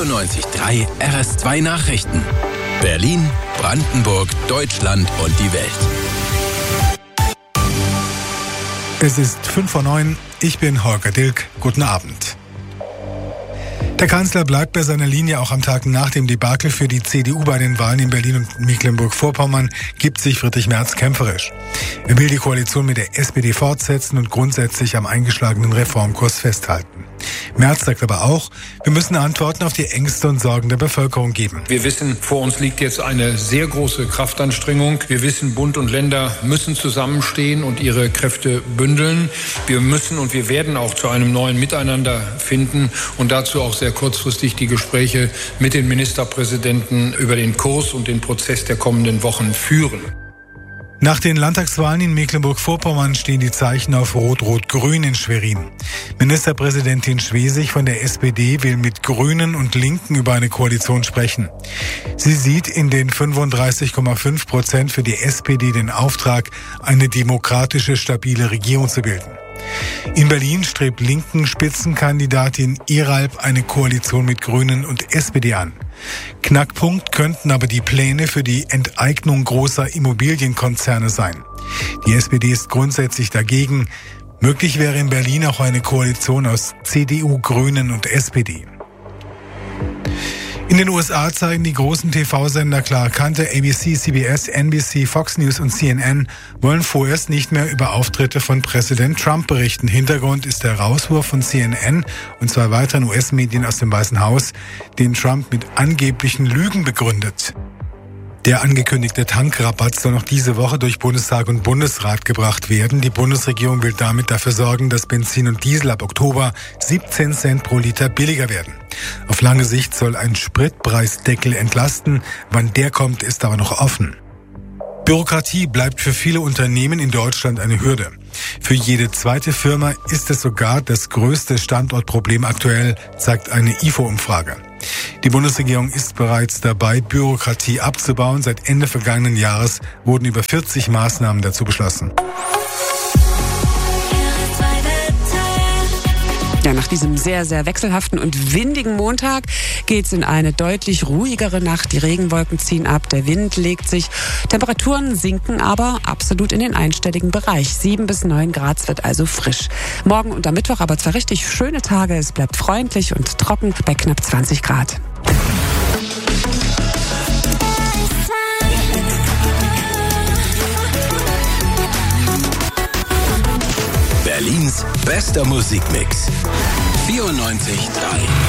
94.3 RS2 Nachrichten. Berlin, Brandenburg, Deutschland und die Welt. Es ist 8:55. Ich bin Holger Dilk. Guten Abend. Der Kanzler bleibt bei seiner Linie auch am Tag nach dem Debakel für die CDU bei den Wahlen in Berlin und Mecklenburg-Vorpommern, gibt sich Friedrich Merz kämpferisch. Er will die Koalition mit der SPD fortsetzen und grundsätzlich am eingeschlagenen Reformkurs festhalten. Merz sagt aber auch, wir müssen Antworten auf die Ängste und Sorgen der Bevölkerung geben. Wir wissen, vor uns liegt jetzt eine sehr große Kraftanstrengung. Wir wissen, Bund und Länder müssen zusammenstehen und ihre Kräfte bündeln. Wir müssen und wir werden auch zu einem neuen Miteinander finden und dazu auch sehr kurzfristig die Gespräche mit den Ministerpräsidenten über den Kurs und den Prozess der kommenden Wochen führen. Nach den Landtagswahlen in Mecklenburg-Vorpommern stehen die Zeichen auf Rot-Rot-Grün in Schwerin. Ministerpräsidentin Schwesig von der SPD will mit Grünen und Linken über eine Koalition sprechen. Sie sieht in den 35,5% für die SPD den Auftrag, eine demokratische, stabile Regierung zu bilden. In Berlin strebt linken Spitzenkandidatin Iralp eine Koalition mit Grünen und SPD an. Knackpunkt könnten aber die Pläne für die Enteignung großer Immobilienkonzerne sein. Die SPD ist grundsätzlich dagegen. Möglich wäre in Berlin auch eine Koalition aus CDU, Grünen und SPD. In den USA zeigen die großen TV-Sender klar Kante, ABC, CBS, NBC, Fox News und CNN wollen vorerst nicht mehr über Auftritte von Präsident Trump berichten. Hintergrund ist der Rauswurf von CNN und 2 weiteren US-Medien aus dem Weißen Haus, den Trump mit angeblichen Lügen begründet. Der angekündigte Tankrabatt soll noch diese Woche durch Bundestag und Bundesrat gebracht werden. Die Bundesregierung will damit dafür sorgen, dass Benzin und Diesel ab Oktober 17 Cent pro Liter billiger werden. Auf lange Sicht soll ein Spritpreisdeckel entlasten. Wann der kommt, ist aber noch offen. Bürokratie bleibt für viele Unternehmen in Deutschland eine Hürde. Für jede zweite Firma ist es sogar das größte Standortproblem aktuell, zeigt eine IFO-Umfrage. Die Bundesregierung ist bereits dabei, Bürokratie abzubauen. Seit Ende vergangenen Jahres wurden über 40 Maßnahmen dazu beschlossen. Ja, nach diesem sehr, sehr wechselhaften und windigen Montag geht's in eine deutlich ruhigere Nacht. Die Regenwolken ziehen ab, der Wind legt sich. Temperaturen sinken aber absolut in den einstelligen Bereich. 7 bis 9 Grad, es wird also frisch. Morgen und am Mittwoch aber 2 richtig schöne Tage. Es bleibt freundlich und trocken bei knapp 20 Grad. Berlins bester Musikmix. 94.3